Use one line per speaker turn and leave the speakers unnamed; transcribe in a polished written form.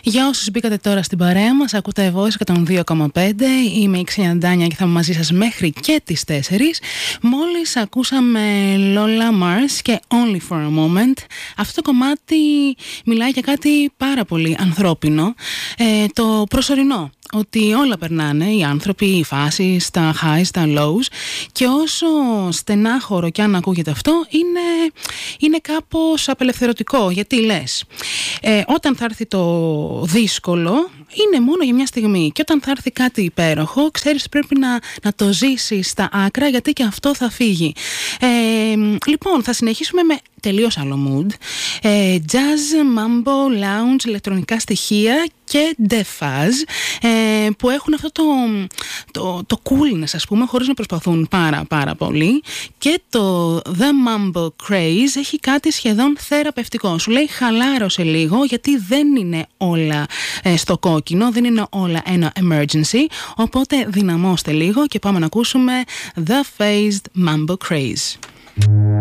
Για όσους μπήκατε τώρα στην παρέα μας, ακούτε Voice 102,5. Είμαι η Ξένια Ντάνια και θα είμαι μαζί σας μέχρι και τις 4. Μόλις ακούσαμε Lola Mars και Only for a Moment. Αυτό το κομμάτι μιλάει για κάτι πάρα πολύ ανθρώπινο, το προσωρινό. Ότι όλα περνάνε, οι άνθρωποι, οι φάσεις, τα highs, τα lows, και όσο στενάχωρο κι αν ακούγεται αυτό, είναι κάπως απελευθερωτικό. Γιατί λες, όταν θα έρθει το δύσκολο, είναι μόνο για μια στιγμή, και όταν θα έρθει κάτι υπέροχο, ξέρεις, πρέπει να το ζήσεις στα άκρα, γιατί και αυτό θα φύγει. Λοιπόν, θα συνεχίσουμε με τελείως άλλο mood. Jazz, mambo, lounge, ηλεκτρονικά στοιχεία και defaz, που έχουν αυτό το coolness, ας πούμε, χωρίς να προσπαθούν πάρα πολύ. Και το The Mambo Craze έχει κάτι σχεδόν θεραπευτικό. Σου λέει χαλάρωσε λίγο, γιατί δεν είναι όλα στο κόκκινο, δεν είναι όλα ένα emergency, οπότε δυναμώστε λίγο και πάμε να ακούσουμε The Phased Mambo Craze.